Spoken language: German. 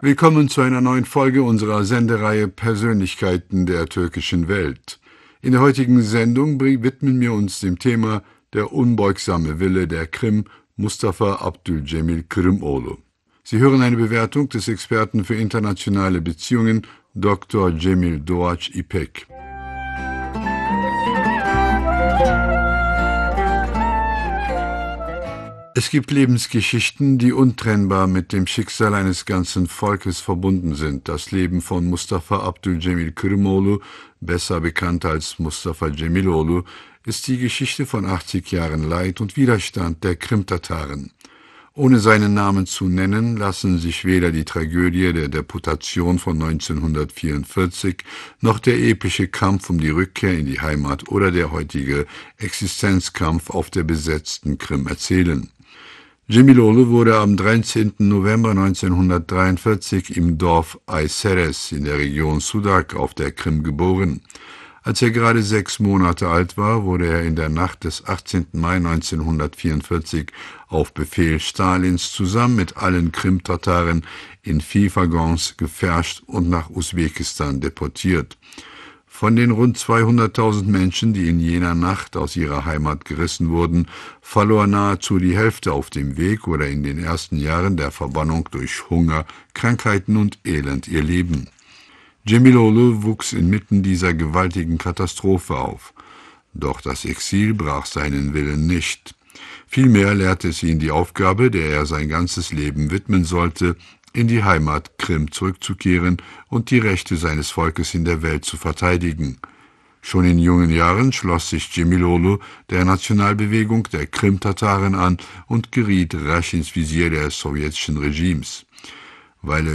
Willkommen zu einer neuen Folge unserer Sendereihe Persönlichkeiten der türkischen Welt. In der heutigen Sendung widmen wir uns dem Thema der unbeugsame Wille der Krim, Mustafa Abdülcemil Kırımoğlu. Sie hören eine Bewertung des Experten für internationale Beziehungen, Dr. Cemil Doğaç İpek. Es gibt Lebensgeschichten, die untrennbar mit dem Schicksal eines ganzen Volkes verbunden sind. Das Leben von Mustafa Abdülcemil Kırımoğlu, besser bekannt als Mustafa Cemiloğlu, ist die Geschichte von 80 Jahren Leid und Widerstand der Krimtataren. Ohne seinen Namen zu nennen, lassen sich weder die Tragödie der Deportation von 1944 noch der epische Kampf um die Rückkehr in die Heimat oder der heutige Existenzkampf auf der besetzten Krim erzählen. Cemiloğlu wurde am 13. November 1943 im Dorf Ayseres in der Region Sudak auf der Krim geboren. Als er gerade 6 Monate alt war, wurde er in der Nacht des 18. Mai 1944 auf Befehl Stalins zusammen mit allen Krimtataren in Viehwaggons gefärscht und nach Usbekistan deportiert. Von den rund 200.000 Menschen, die in jener Nacht aus ihrer Heimat gerissen wurden, verlor nahezu die Hälfte auf dem Weg oder in den ersten Jahren der Verbannung durch Hunger, Krankheiten und Elend ihr Leben. Cemiloğlu wuchs inmitten dieser gewaltigen Katastrophe auf. Doch das Exil brach seinen Willen nicht. Vielmehr lehrte es ihn die Aufgabe, der er sein ganzes Leben widmen sollte, in die Heimat Krim zurückzukehren und die Rechte seines Volkes in der Welt zu verteidigen. Schon in jungen Jahren schloss sich Cemiloğlu der Nationalbewegung der Krimtataren an und geriet rasch ins Visier des sowjetischen Regimes. Weil